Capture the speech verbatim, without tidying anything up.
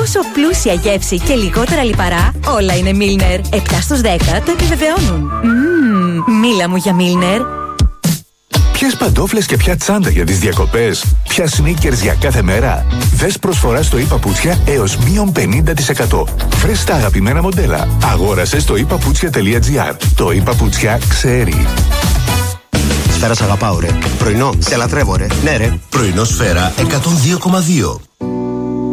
Τόσο πλούσια γεύση και λιγότερα λιπαρά, όλα είναι Milner. επτά στους δέκα το επιβεβαιώνουν. Μμμ, μίλα μου για Milner. Ποιες παντόφλες και ποια τσάντα για τις διακοπές, ποια sneakers για κάθε μέρα. Δες προσφορά στο ePaputsια έως μείον πενήντα τοις εκατό. Βρες τα αγαπημένα μοντέλα. Αγόρασε στο ePaputsια τελεία gr. Το ePaputsια ξέρει. Σφαίρα σ' αγαπάω ρε. Πρωινό, σε λατρεύω ρε. Ναι ρε. Πρωινό Σφαίρα εκατόν δύο κόμμα δύο.